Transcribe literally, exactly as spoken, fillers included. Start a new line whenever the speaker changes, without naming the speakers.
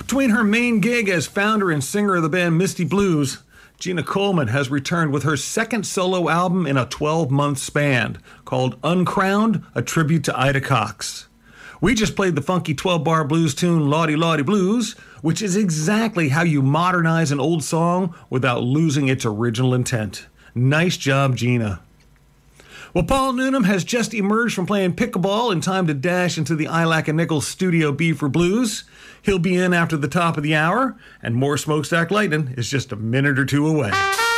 Between her main gig as founder and singer of the band Misty Blues, Gina Coleman has returned with her second solo album in a twelve-month span called Uncrowned, a tribute to Ida Cox. We just played the funky twelve-bar blues tune Lawdy Lawdy Blues, which is exactly how you modernize an old song without losing its original intent. Nice job, Gina. Well, Paul Noonan has just emerged from playing pickleball in time to dash into the Ilac and Nichols Studio B for Blues. He'll be in after the top of the hour, and more Smokestack Lightning is just a minute or two away.